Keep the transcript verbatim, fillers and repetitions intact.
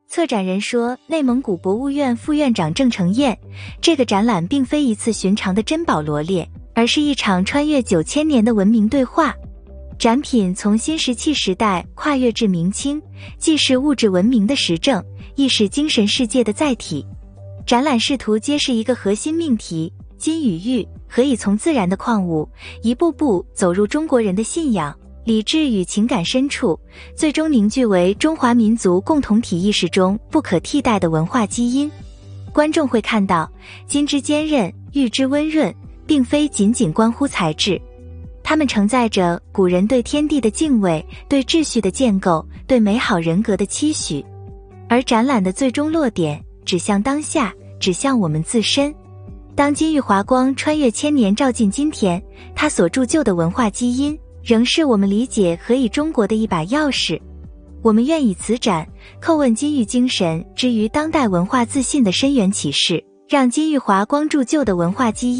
策展人说，内蒙古博物院副院长郑成燕，这个展览并非一次寻常的珍宝罗列，而是一场穿越九千年的文明对话。展品从新石器时代跨越至明清，既是物质文明的实证，亦是精神世界的载体。展览试图揭示一个核心命题：金与玉何以从自然的矿物，一步步走入中国人的信仰、理智与情感深处，最终凝聚为中华民族共同体意识中不可替代的文化基因。观众会看到，金之坚韧，玉之温润，并非仅仅关乎材质，它们承载着古人对天地的敬畏，对秩序的建构，对美好人格的期许。而展览的最终落点指向当下，指向我们自身。当金玉华光穿越千年照进今天，它所铸就的文化基因仍是我们理解何以中国的一把钥匙。我们愿以此展叩问金玉精神之于当代文化自信的深远启示，让金玉华光铸就的文化基因